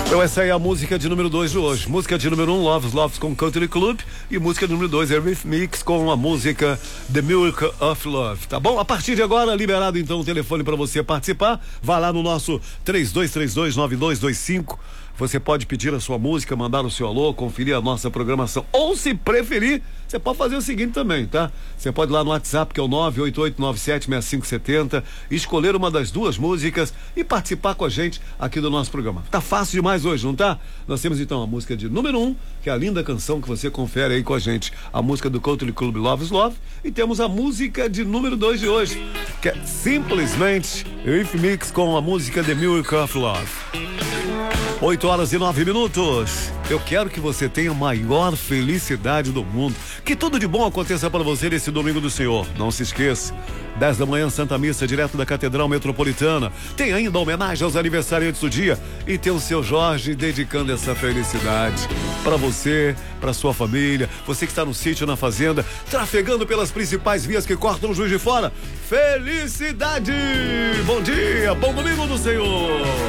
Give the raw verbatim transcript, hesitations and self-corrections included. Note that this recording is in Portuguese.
Então essa aí é a música de número dois de hoje. Música de número um, Loves Loves com Country Club. E música de número dois, Eurythmics com a música The Miracle of Love. Tá bom? A partir de agora, liberado então o telefone para você participar. Vá lá no nosso três dois três dois, nove dois dois cinco. Você pode pedir a sua música, mandar o seu alô, conferir a nossa programação. Ou, se preferir, você pode fazer o seguinte também, tá? Você pode ir lá no WhatsApp, que é o nove oito oito nove sete seis cinco sete zero, escolher uma das duas músicas e participar com a gente aqui do nosso programa. Tá fácil demais hoje, não tá? Nós temos então a música de número um, que é a linda canção que você confere aí com a gente, a música do Country Club Loves Love, e temos a música de número dois de hoje, que é simplesmente Eurythmics com a música The Miracle of Love. oito horas e nove minutos. Eu quero que você tenha a maior felicidade do mundo. Que tudo de bom aconteça para você nesse domingo do Senhor. Não se esqueça, dez da manhã, Santa Missa, direto da Catedral Metropolitana. Tem ainda homenagem aos aniversariantes do dia. E tem o seu Jorge dedicando essa felicidade para você, para sua família, você que está no sítio, na fazenda, trafegando pelas principais vias que cortam o Juiz de Fora. Felicidade! Bom dia, bom domingo do Senhor!